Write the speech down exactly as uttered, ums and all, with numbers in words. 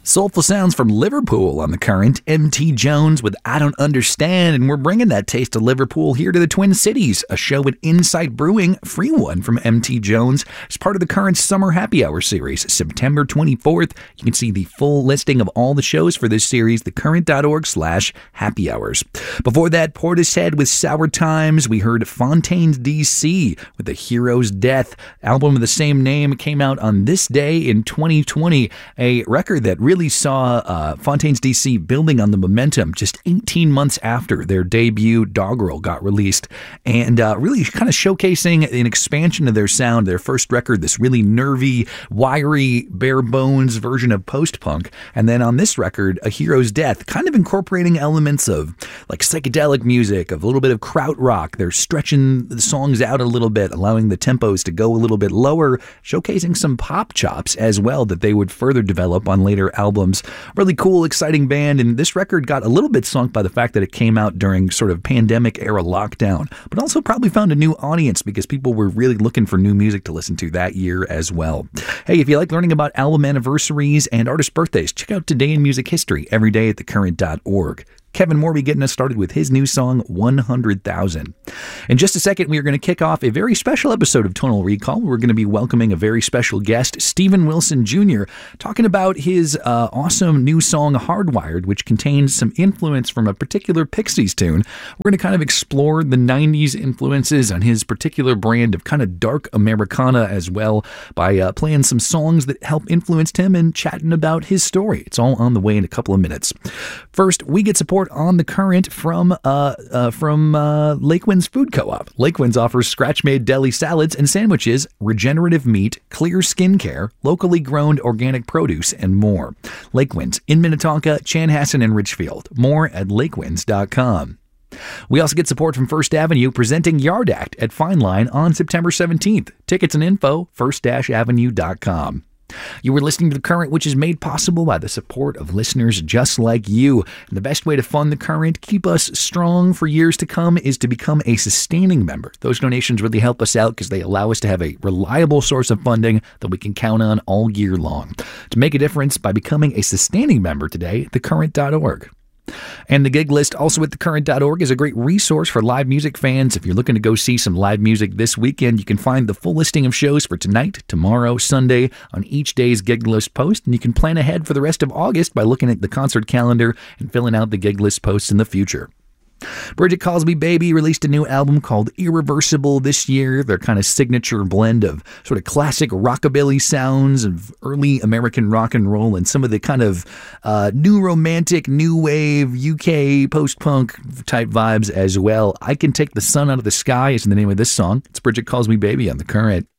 Soulful sounds from Liverpool on The Current. M T Jones with I Don't Understand, and we're bringing that taste of Liverpool here to the Twin Cities. A show at Insight Brewing, free one from M T Jones, as part of the Current Summer Happy Hour series, September twenty-fourth. You can see the full listing of all the shows for this series, thecurrent.org slash happy hours. Before that, Portishead with Sour Times. We heard Fontaines D C with The Hero's Death. Album of the same name came out on this day in twenty twenty, a record that really saw uh, Fontaines D C building on the momentum just eighteen months after their debut Doggerel got released, and uh, really kind of showcasing an expansion of their sound. Their first record, this really nervy, wiry, bare bones version of post-punk, and then on this record, A Hero's Death, kind of incorporating elements of like psychedelic music, of a little bit of krautrock. They're stretching the songs out a little bit, allowing the tempos to go a little bit lower, showcasing some pop chops as well that they would further develop on later albums. Really cool, exciting band, and this record got a little bit sunk by the fact that it came out during sort of pandemic era lockdown, but also probably found a new audience because people were really looking for new music to listen to that year as well. Hey, if you like learning about album anniversaries and artist birthdays, check out Today in Music History every day at the current dot org. Kevin Morby getting us started with his new song, one hundred thousand. In just a second, we are going to kick off a very special episode of Tonal Recall. We're going to be welcoming a very special guest, Steven Wilson Junior, talking about his uh, awesome new song, Hardwired, which contains some influence from a particular Pixies tune. We're going to kind of explore the nineties influences on his particular brand of kind of dark Americana as well by uh, playing some songs that help influenced him and chatting about his story. It's all on the way in a couple of minutes. First, we get support on The Current from uh, uh, from uh, Lakewinds Food Co-op. Lakewinds offers scratch-made deli salads and sandwiches, regenerative meat, clear skincare, locally grown organic produce, and more. Lakewinds in Minnetonka, Chanhassen, and Richfield. More at lakewinds dot com. We also get support from First Avenue presenting Yard Act at Fine Line on September seventeenth. Tickets and info, first avenue dot com. You were listening to The Current, which is made possible by the support of listeners just like you. And the best way to fund The Current, keep us strong for years to come, is to become a sustaining member. Those donations really help us out because they allow us to have a reliable source of funding that we can count on all year long. To make a difference by becoming a sustaining member today, the current dot org. And the gig list, also at the current dot org, is a great resource for live music fans. If you're looking to go see some live music this weekend, you can find the full listing of shows for tonight, tomorrow, Sunday on each day's gig list post. And you can plan ahead for the rest of August by looking at the concert calendar and filling out the gig list posts in the future. Bridget Calls Me Baby released a new album called Irreversible this year. Their kind of signature blend of sort of classic rockabilly sounds of early American rock and roll and some of the kind of uh, new romantic, new wave, U K post-punk type vibes as well. I Can Take the Sun Out of the Sky is the name of this song. It's Bridget Calls Me Baby on The Current.